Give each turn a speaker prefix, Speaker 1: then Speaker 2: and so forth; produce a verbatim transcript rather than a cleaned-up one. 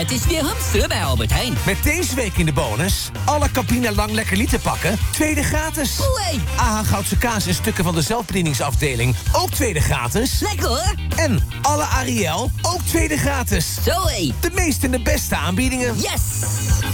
Speaker 1: Het is weer hamsteren bij Albert Heijn.
Speaker 2: Met deze week in de bonus... alle Campina Lang Lekker Lieten pakken, tweede gratis.
Speaker 1: Oei.
Speaker 2: A H Goudse kaas en stukken van de zelfbedieningsafdeling, ook tweede gratis.
Speaker 1: Lekker hoor.
Speaker 2: En alle Ariel, ook tweede gratis.
Speaker 1: Zoé.
Speaker 2: De meeste en de beste aanbiedingen.
Speaker 1: Yes!